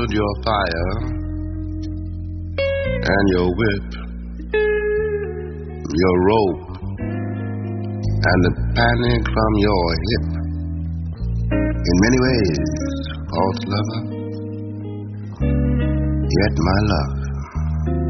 wood, your fire, and your whip, your rope, and the panic from your hip. In many ways, false lover, yet my love.